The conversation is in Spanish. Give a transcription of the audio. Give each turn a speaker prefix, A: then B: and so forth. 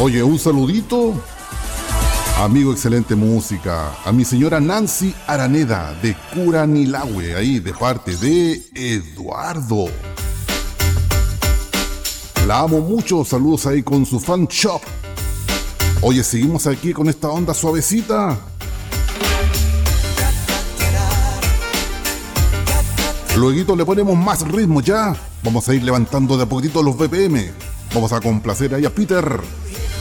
A: Oye, un saludito. Amigo, excelente música. A mi señora Nancy Araneda de Curanilahue, ahí de parte de Eduardo. La amo mucho. Saludos ahí con su fan shop. Oye, seguimos aquí con esta onda suavecita. Luego le ponemos más ritmo ya. Vamos a ir levantando de a poquitito los BPM. Vamos a complacer ahí a Peter.